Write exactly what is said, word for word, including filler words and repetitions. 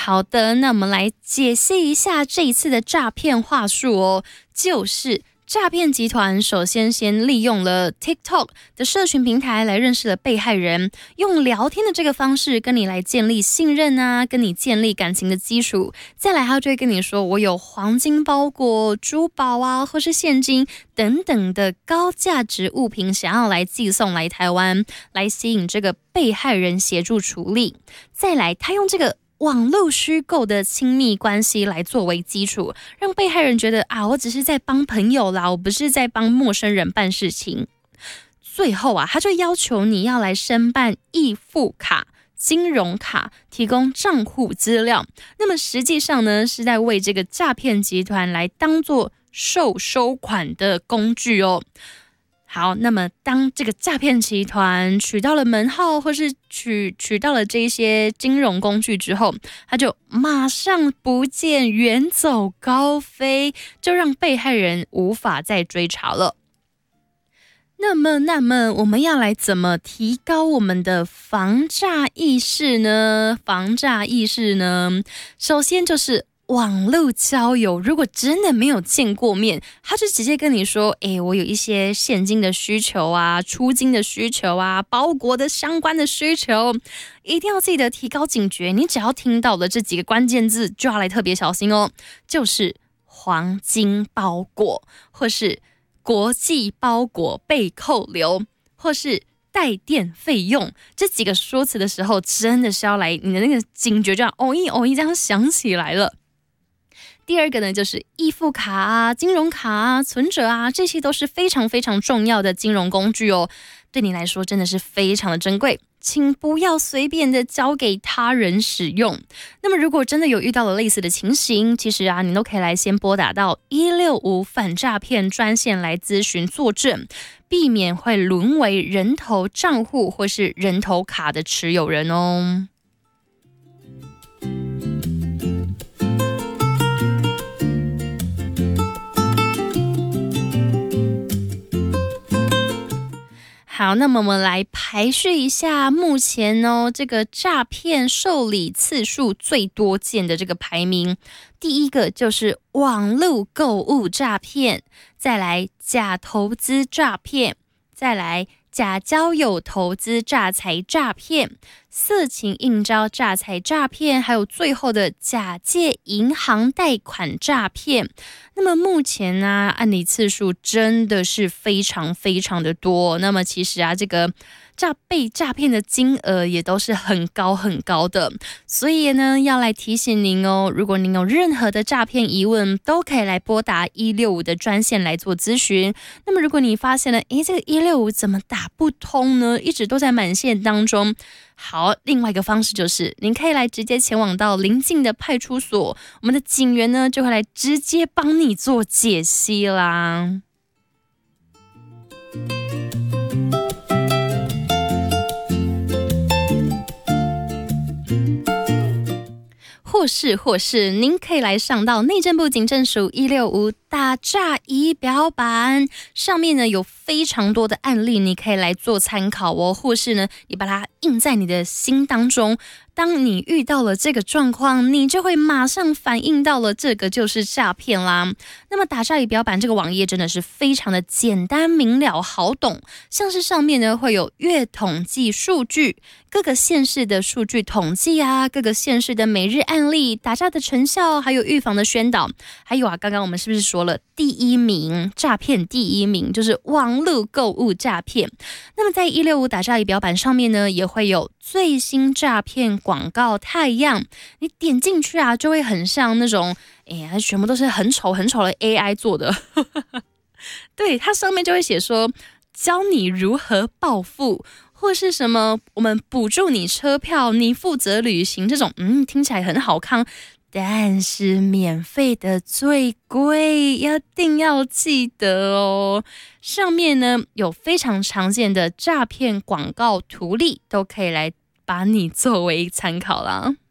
好的，那我们来解析一下这一次的诈骗话术哦，就是诈骗集团首先先利用了 TikTok 的社群平台来认识了被害人，用聊天的这个方式跟你来建立信任啊，跟你建立感情的基础。再来他就会跟你说，我有黄金包裹、珠宝啊，或是现金等等的高价值物品想要来寄送来台湾，来吸引这个被害人协助处理。再来他用这个网络虚构的亲密关系来作为基础，让被害人觉得啊，我只是在帮朋友啦，我不是在帮陌生人办事情。最后啊，他就要求你要来申办易付卡、金融卡，提供账户资料。那么实际上呢，是在为这个诈骗集团来当做受收款的工具哦。好，那么当这个诈骗集团取到了门号，或是取取到了这些金融工具之后，他就马上不见，远走高飞，就让被害人无法再追查了。那么，那么我们要来怎么提高我们的防诈意识呢？防诈意识呢，首先就是网络交友，如果真的没有见过面，他就直接跟你说，诶，我有一些现金的需求啊，出金的需求啊，包裹的相关的需求，一定要记得提高警觉。你只要听到了这几个关键字，就要来特别小心哦，就是黄金包裹，或是国际包裹被扣留，或是带电费用，这几个说辞的时候，真的是要来你的那个警觉就要哦一哦一这样想起来了。第二个呢，就是易付卡啊、金融卡啊、存折啊，这些都是非常非常重要的金融工具哦，对你来说真的是非常的珍贵，请不要随便的交给他人使用。那么如果真的有遇到了类似的情形，其实啊，你都可以来先拨打到一六五反诈骗专线来咨询作证，避免会沦为人头账户或是人头卡的持有人哦。好，那么我们来排序一下目前哦这个诈骗受理次数最多见的这个排名。第一个就是网络购物诈骗，再来假投资诈骗，再来假交友投资诈财诈骗，色情应招诈财诈骗，还有最后的假借银行贷款诈骗。那么目前呢、啊，案例次数真的是非常非常的多。那么其实啊，这个诈被诈骗的金额也都是很高很高的。所以呢，要来提醒您哦，如果您有任何的诈骗疑问，都可以来拨打一六五的专线来做咨询。那么如果你发现了，诶，这个一六五怎么打不通呢？一直都在满线当中。好，另外一个方式就是您可以来直接前往到邻近的派出所，我们的警员呢就会来直接帮你做解析啦。或是或是您可以来上到内政部警政署一六五打诈仪表板，上面呢有非常多的案例你可以来做参考哦，或是呢你把它印在你的心当中，当你遇到了这个状况，你就会马上反应到了这个就是诈骗啦。那么打诈仪表板这个网页真的是非常的简单明了好懂，像是上面呢会有月统计数据，各个县市的数据统计啊，各个县市的每日案例，打诈的成效，还有预防的宣导。还有啊，刚刚我们是不是说了第一名诈骗第一名就是网络购物诈骗？那么在一六五打诈仪表板上面呢，也会有最新诈骗广告太阳，你点进去啊，就会很像那种，哎呀，全部都是很丑很丑的 A I 做的。对，它上面就会写说，教你如何暴富，或是什么我们补助你车票，你负责旅行，这种嗯听起来很好看，但是免费的最贵，一定要记得哦。上面呢有非常常见的诈骗广告图例，都可以来把你作为参考啦。